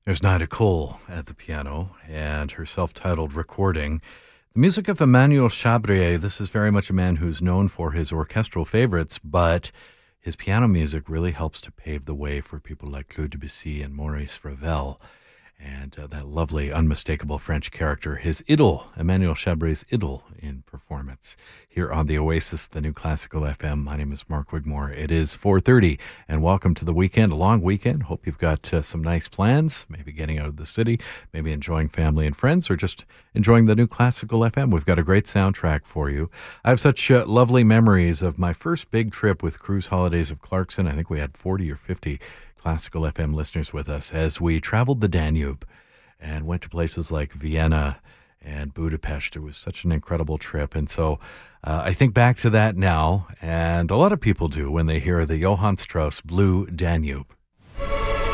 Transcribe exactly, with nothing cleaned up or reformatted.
There's Nida Cole at the piano and her self-titled recording. The music of Emmanuel Chabrier. This is very much a man who's known for his orchestral favorites, but his piano music really helps to pave the way for people like Claude Debussy and Maurice Ravel. And uh, that lovely, unmistakable French character, his idol, Emmanuel Chabrier's idol in performance. Here on the Oasis, the new Classical F M. My name is Mark Wigmore. It is four thirty, and welcome to the weekend, a long weekend. Hope you've got uh, some nice plans, maybe getting out of the city, maybe enjoying family and friends, or just enjoying the new Classical F M. We've got a great soundtrack for you. I have such uh, lovely memories of my first big trip with Cruise Holidays of Clarkson. I think we had forty or fifty Classical F M listeners with us as we traveled the Danube and went to places like Vienna and Budapest. It was such an incredible trip. And so uh, I think back to that now, and a lot of people do when they hear the Johann Strauss Blue Danube.